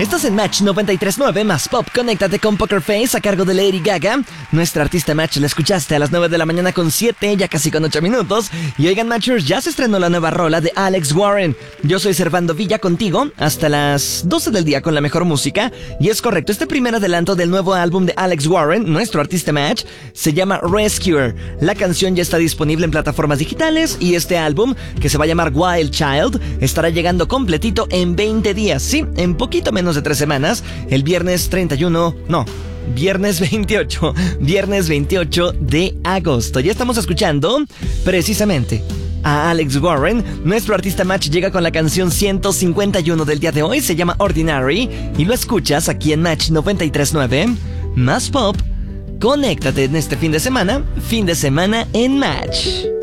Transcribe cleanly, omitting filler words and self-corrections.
Estás en Match 93.9 más Pop. Conéctate con Poker Face a cargo de Lady Gaga. Nuestra artista Match la escuchaste a las 9 de la mañana con 7, ya casi con 8 minutos. Y oigan, Matchers, ya se estrenó la nueva rola de Alex Warren. Yo soy Servando Villa contigo hasta las 12 del día con la mejor música. Y es correcto, este primer adelanto del nuevo álbum de Alex Warren, nuestro artista Match, se llama Rescuer. La canción ya está disponible en plataformas digitales y este álbum, que se va a llamar Wild Child, estará llegando completito en 20 días. Sí, en poquito menos de 3 semanas, el viernes 28 de agosto. Ya estamos escuchando precisamente a Alex Warren. Nuestro artista Match llega con la canción 151 del día de hoy, se llama Ordinary, y lo escuchas aquí en Match 93.9 más Pop. Conéctate en este fin de semana en Match.